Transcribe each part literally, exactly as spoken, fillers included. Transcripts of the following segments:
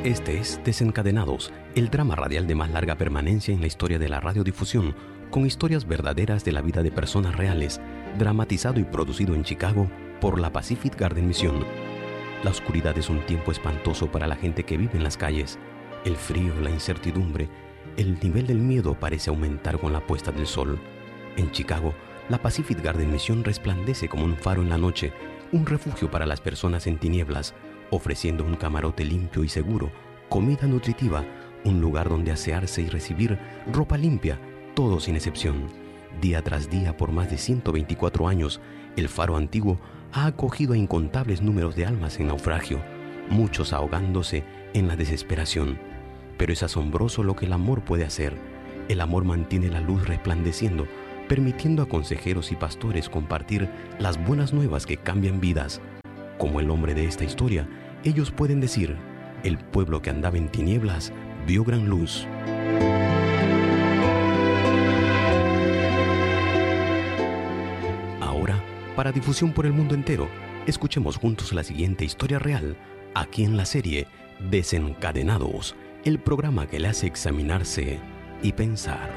Este es Desencadenados, el drama radial de más larga permanencia en la historia de la radiodifusión, con historias verdaderas de la vida de personas reales, dramatizado y producido en Chicago por la Pacific Garden Mission. La oscuridad es un tiempo espantoso para la gente que vive en las calles. El frío, la incertidumbre, el nivel del miedo parece aumentar con la puesta del sol. En Chicago, la Pacific Garden Mission resplandece como un faro en la noche, un refugio para las personas en tinieblas, ofreciendo un camarote limpio y seguro, comida nutritiva, un lugar donde asearse y recibir ropa limpia, todo sin excepción. Día tras día, por más de ciento veinticuatro años, el faro antiguo ha acogido a incontables números de almas en naufragio, muchos ahogándose en la desesperación. Pero es asombroso lo que el amor puede hacer. El amor mantiene la luz resplandeciendo, permitiendo a consejeros y pastores compartir las buenas nuevas que cambian vidas. Como el hombre de esta historia, ellos pueden decir: el pueblo que andaba en tinieblas vio gran luz. Ahora, para difusión por el mundo entero, escuchemos juntos la siguiente historia real, aquí en la serie Desencadenados, el programa que le hace examinarse y pensar.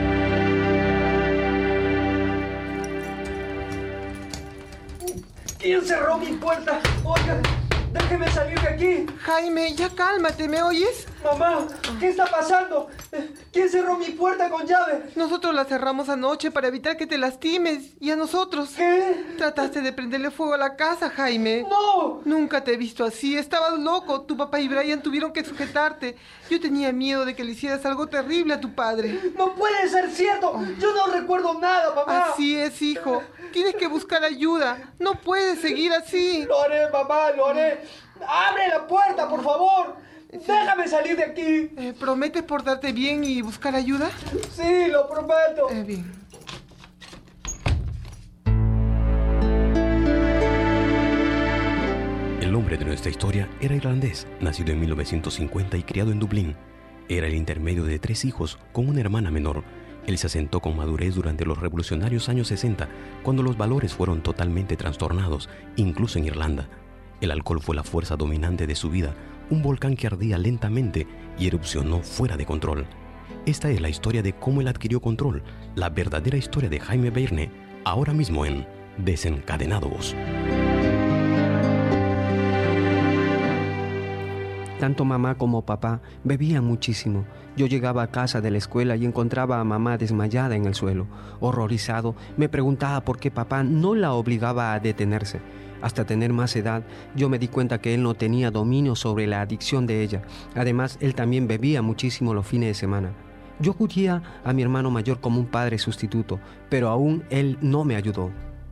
¿Quién cerró mi puerta? Oiga, déjeme salir de aquí. Jaime, ya cálmate, ¿me oyes? Mamá, ¿qué está pasando? ¿Quién cerró mi puerta con llave? Nosotros la cerramos anoche para evitar que te lastimes. ¿Y a nosotros? ¿Qué? Trataste de prenderle fuego a la casa, Jaime. ¡No! Nunca te he visto así. Estabas loco. Tu papá y Brian tuvieron que sujetarte. Yo tenía miedo de que le hicieras algo terrible a tu padre. ¡No puede ser cierto! Yo no recuerdo nada, mamá. Así es, hijo. Tienes que buscar ayuda. No puedes seguir así. Lo haré, mamá, lo haré. ¡Abre la puerta, por favor! ¡Déjame salir de aquí! Eh, ¿Prometes portarte bien y buscar ayuda? Sí, lo prometo. Eh, bien. El hombre de nuestra historia era irlandés, nacido en mil novecientos cincuenta y criado en Dublín. Era el intermedio de tres hijos con una hermana menor. Él se asentó con madurez durante los revolucionarios años sesenta, cuando los valores fueron totalmente trastornados, incluso en Irlanda. El alcohol fue la fuerza dominante de su vida, un volcán que ardía lentamente y erupcionó fuera de control. Esta es la historia de cómo él adquirió control, la verdadera historia de Jaime Beirne, ahora mismo en Desencadenados. Tanto mamá como papá bebían muchísimo. Yo llegaba a casa de la escuela y encontraba a mamá desmayada en el suelo. Horrorizado, me preguntaba por qué papá no la obligaba a detenerse. Hasta tener más edad, yo me di cuenta que él no tenía dominio sobre la adicción de ella. Además, él también bebía muchísimo los fines de semana. Yo acudía a mi hermano mayor como un padre sustituto, pero aún él no me ayudó.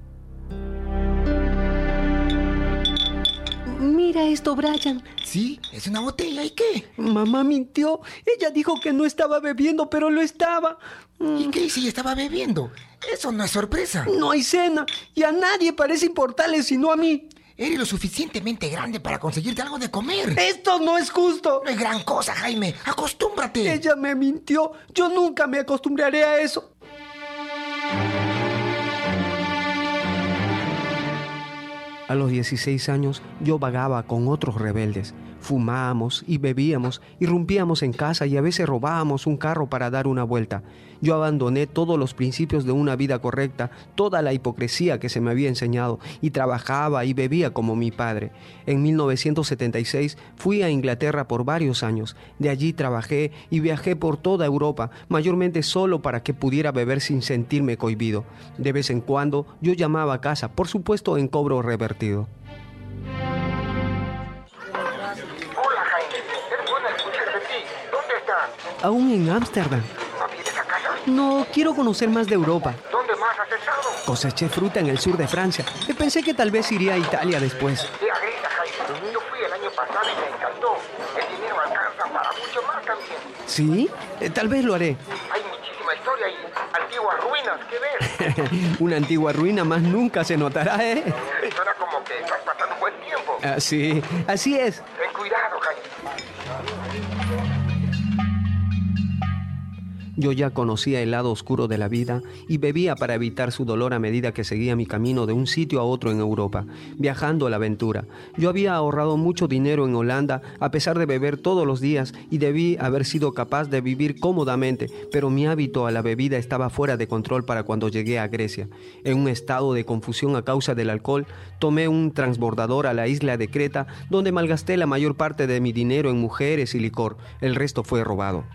Mira esto, Brian. Sí, es una botella. ¿Y qué? Mamá mintió. Ella dijo que no estaba bebiendo, pero lo estaba. ¿Y qué si estaba bebiendo? Eso no es sorpresa. No hay cena y a nadie parece importarle sino a mí. Eres lo suficientemente grande para conseguirte algo de comer. Esto no es justo. No es gran cosa, Jaime. Acostúmbrate. Ella me mintió. Yo nunca me acostumbraré a eso. A los dieciséis años yo vagaba con otros rebeldes. Fumábamos y bebíamos, irrumpíamos en casa y a veces robábamos un carro para dar una vuelta. Yo abandoné todos los principios de una vida correcta, toda la hipocresía que se me había enseñado, y trabajaba y bebía como mi padre. En mil novecientos setenta y seis fui a Inglaterra por varios años. De allí trabajé y viajé por toda Europa, mayormente solo para que pudiera beber sin sentirme cohibido. De vez en cuando yo llamaba a casa, por supuesto en cobro revertido. Aún en Ámsterdam. ¿No vienes a casa? No, quiero conocer más de Europa. ¿Dónde más has estado? Coseché fruta en el sur de Francia. Pensé que tal vez iría a Italia después. Te agrega, Jaime. Yo fui el año pasado y me encantó. El dinero alcanza para mucho más también. ¿Sí? Eh, tal vez lo haré. Hay muchísima historia y antiguas ruinas que ver. Una antigua ruina más nunca se notará, ¿eh? Suena como que estás pasando un buen tiempo. Ah, sí, así es. Ten cuidado, Jaime. Yo ya conocía el lado oscuro de la vida y bebía para evitar su dolor a medida que seguía mi camino de un sitio a otro en Europa, viajando a la aventura. Yo había ahorrado mucho dinero en Holanda a pesar de beber todos los días y debí haber sido capaz de vivir cómodamente, pero mi hábito a la bebida estaba fuera de control para cuando llegué a Grecia. En un estado de confusión a causa del alcohol, tomé un transbordador a la isla de Creta, donde malgasté la mayor parte de mi dinero en mujeres y licor. El resto fue robado.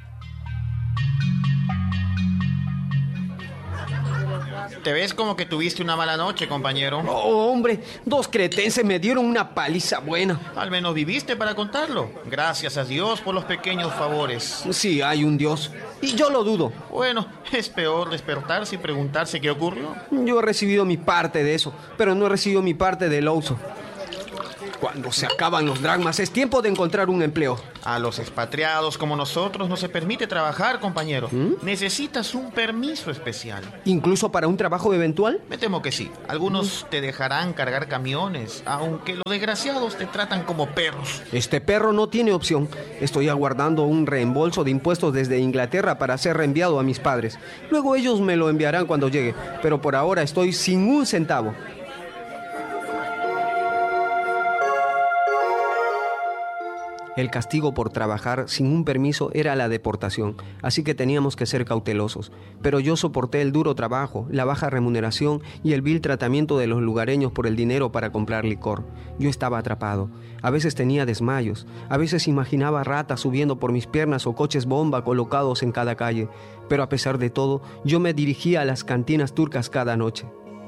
Te ves como que tuviste una mala noche, compañero. Oh, hombre, dos cretenses me dieron una paliza buena. Al menos viviste para contarlo. Gracias a Dios por los pequeños favores. Sí, hay un Dios. Y yo lo dudo. Bueno, es peor despertarse y preguntarse qué ocurrió. Yo he recibido mi parte de eso, pero no he recibido mi parte del uso. Cuando se acaban los dracmas, es tiempo de encontrar un empleo. A los expatriados como nosotros no se permite trabajar, compañero. ¿Mm? Necesitas un permiso especial. ¿Incluso para un trabajo eventual? Me temo que sí. Algunos te dejarán cargar camiones, aunque los desgraciados te tratan como perros. Este perro no tiene opción. Estoy aguardando un reembolso de impuestos desde Inglaterra para ser reenviado a mis padres. Luego ellos me lo enviarán cuando llegue, pero por ahora estoy sin un centavo. El castigo por trabajar sin un permiso era la deportación, así que teníamos que ser cautelosos. Pero yo soporté el duro trabajo, la baja remuneración y el vil tratamiento de los lugareños por el dinero para comprar licor. Yo estaba atrapado. A veces tenía desmayos, a veces imaginaba ratas subiendo por mis piernas o coches bomba colocados en cada calle. Pero a pesar de todo, yo me dirigía a las cantinas turcas cada noche.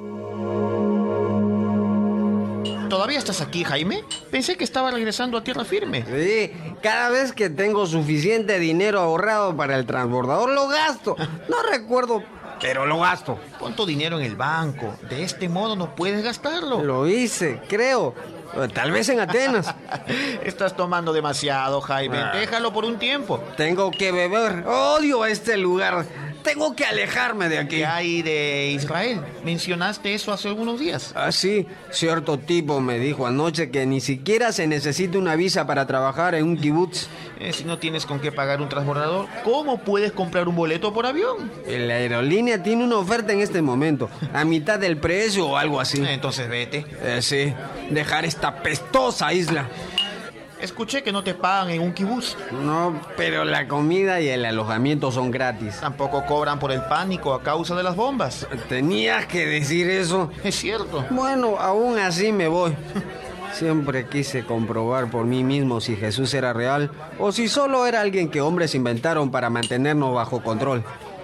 ¿Todavía estás aquí, Jaime? Pensé que estaba regresando a tierra firme. Sí, cada vez que tengo suficiente dinero ahorrado para el transbordador, lo gasto. No recuerdo, pero lo gasto. Pon tu dinero en el banco. De este modo no puedes gastarlo. Lo hice, creo. Tal vez en Atenas. Estás tomando demasiado, Jaime. Ah. Déjalo por un tiempo. Tengo que beber. Odio este lugar. Tengo que alejarme de aquí. ¿Qué hay de Israel? Mencionaste eso hace algunos días. Ah, sí. Cierto tipo me dijo anoche que ni siquiera se necesita una visa para trabajar en un kibutz. Eh, si no tienes con qué pagar un transbordador, ¿cómo puedes comprar un boleto por avión? La aerolínea tiene una oferta en este momento, a mitad del precio o algo así. Entonces vete. Eh, sí. Dejar esta pestosa isla. Escuché que no te pagan en un kibutz. No, pero la comida y el alojamiento son gratis. Tampoco cobran por el pánico a causa de las bombas. ¿Tenías que decir eso? Es cierto. Bueno, aún así me voy. Siempre quise comprobar por mí mismo si Jesús era real o si solo era alguien que hombres inventaron para mantenernos bajo control.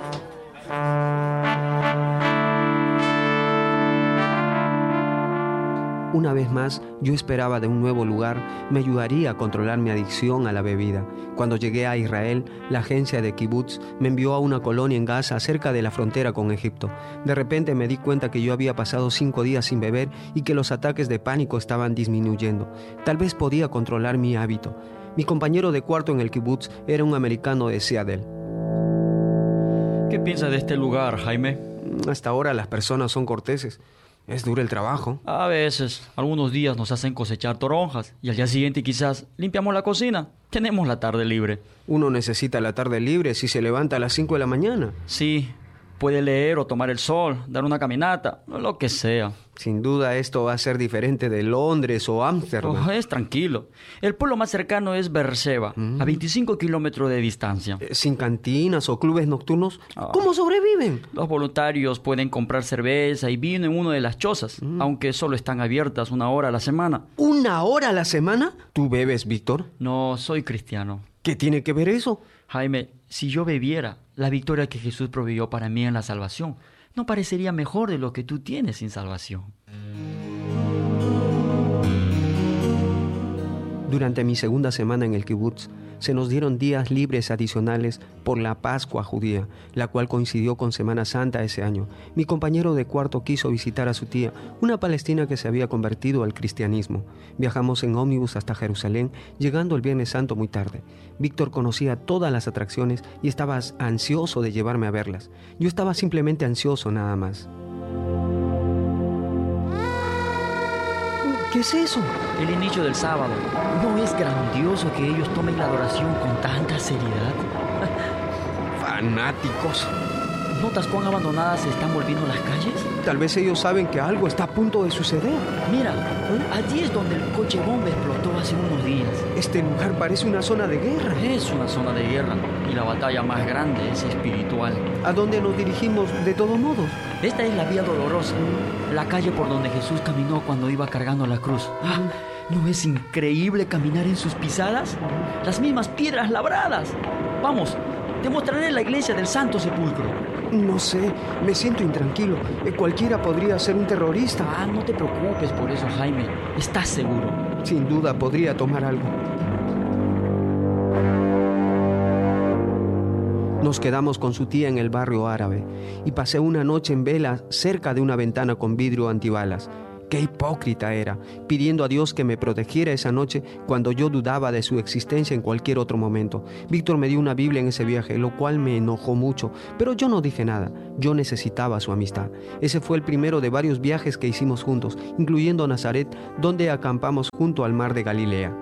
Una vez más, yo esperaba de un nuevo lugar me ayudaría a controlar mi adicción a la bebida. Cuando llegué a Israel, la agencia de Kibutz me envió a una colonia en Gaza cerca de la frontera con Egipto. De repente me di cuenta que yo había pasado cinco días sin beber y que los ataques de pánico estaban disminuyendo. Tal vez podía controlar mi hábito. Mi compañero de cuarto en el Kibutz era un americano de Seattle. ¿Qué piensas de este lugar, Jaime? Hasta ahora las personas son corteses. Es duro el trabajo. A veces, algunos días nos hacen cosechar toronjas y al día siguiente quizás limpiamos la cocina. Tenemos la tarde libre. Uno necesita la tarde libre si se levanta a las cinco de la mañana. Sí, puede leer o tomar el sol, dar una caminata, lo que sea. Sin duda esto va a ser diferente de Londres o Ámsterdam. Oh, es tranquilo. El pueblo más cercano es Beersheba, mm. a veinticinco kilómetros de distancia. ¿Sin cantinas o clubes nocturnos? Oh. ¿Cómo sobreviven? Los voluntarios pueden comprar cerveza y vino en una de las chozas, mm. aunque solo están abiertas una hora a la semana. ¿Una hora a la semana? ¿Tú bebes, Víctor? No, soy cristiano. ¿Qué tiene que ver eso? Jaime, si yo bebiera la victoria que Jesús proveyó para mí en la salvación, no parecería mejor de lo que tú tienes sin salvación. Durante mi segunda semana en el kibutz, se nos dieron días libres adicionales por la Pascua judía, la cual coincidió con Semana Santa ese año. Mi compañero de cuarto quiso visitar a su tía, una palestina que se había convertido al cristianismo. Viajamos en ómnibus hasta Jerusalén, llegando el Viernes Santo muy tarde. Víctor conocía todas las atracciones y estaba ansioso de llevarme a verlas. Yo estaba simplemente ansioso nada más. ¿Qué es eso? El inicio del sábado. ¿No es grandioso que ellos tomen la adoración con tanta seriedad? Fanáticos. ¿Notas cuán abandonadas se están volviendo las calles? Tal vez ellos saben que algo está a punto de suceder. Mira, allí es donde el coche bomba explotó hace unos días. Este lugar parece una zona de guerra. Es una zona de guerra y la batalla más grande es espiritual. ¿A dónde nos dirigimos de todos modos? Esta es la Vía Dolorosa, la calle por donde Jesús caminó cuando iba cargando la cruz. Ah, ¿no es increíble caminar en sus pisadas? Las mismas piedras labradas. Vamos, te mostraré la iglesia del Santo Sepulcro. No sé, me siento intranquilo. Eh, Cualquiera podría ser un terrorista. Ah, no te preocupes por eso, Jaime. ¿Estás seguro? Sin duda podría tomar algo. Nos quedamos con su tía en el barrio árabe y pasé una noche en vela cerca de una ventana con vidrio antibalas. ¡Qué hipócrita era! Pidiendo a Dios que me protegiera esa noche cuando yo dudaba de su existencia en cualquier otro momento. Víctor me dio una Biblia en ese viaje, lo cual me enojó mucho, pero yo no dije nada. Yo necesitaba su amistad. Ese fue el primero de varios viajes que hicimos juntos, incluyendo Nazaret, donde acampamos junto al mar de Galilea.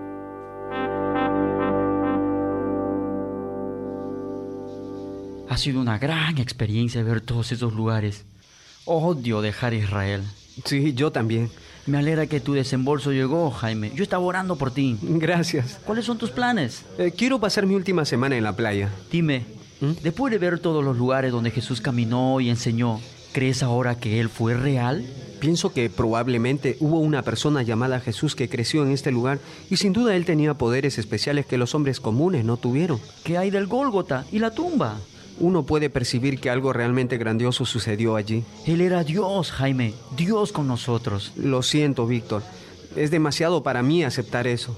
Ha sido una gran experiencia ver todos esos lugares. Odio dejar Israel. Sí, yo también. Me alegra que tu desembolso llegó, Jaime. Yo estaba orando por ti. Gracias. ¿Cuáles son tus planes? Eh, quiero pasar mi última semana en la playa. Dime, ¿Mm? después de ver todos los lugares donde Jesús caminó y enseñó, ¿crees ahora que Él fue real? Pienso que probablemente hubo una persona llamada Jesús que creció en este lugar y sin duda Él tenía poderes especiales que los hombres comunes no tuvieron. ¿Qué hay del Gólgota y la tumba? Uno puede percibir que algo realmente grandioso sucedió allí. Él era Dios, Jaime, Dios con nosotros. Lo siento, Víctor. Es demasiado para mí aceptar eso.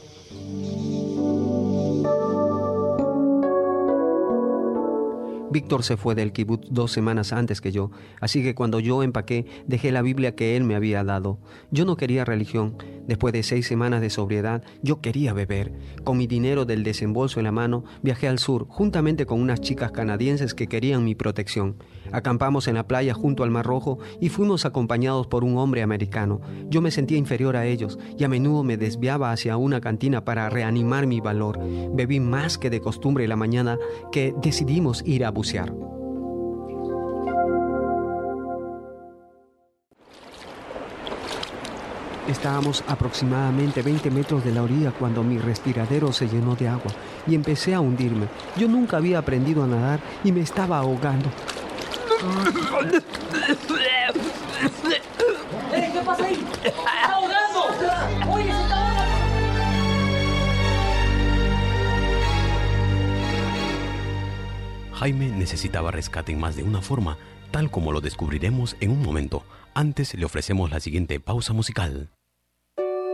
Víctor se fue del kibutz dos semanas antes que yo, así que cuando yo empaqué, dejé la Biblia que él me había dado. Yo no quería religión. Después de seis semanas de sobriedad, yo quería beber. Con mi dinero del desembolso en la mano, viajé al sur, juntamente con unas chicas canadienses que querían mi protección. Acampamos en la playa junto al Mar Rojo y fuimos acompañados por un hombre americano. Yo me sentía inferior a ellos y a menudo me desviaba hacia una cantina para reanimar mi valor. Bebí más que de costumbre la mañana que decidimos ir a bucear. Estábamos aproximadamente veinte metros de la orilla cuando mi respiradero se llenó de agua y empecé a hundirme. Yo nunca había aprendido a nadar y me estaba ahogando. ¡Eh, qué pasa ahí! ¡Se está ahogando! ¡Oye, se está ahogando! Jaime necesitaba rescate en más de una forma, tal como lo descubriremos en un momento. Antes le ofrecemos la siguiente pausa musical.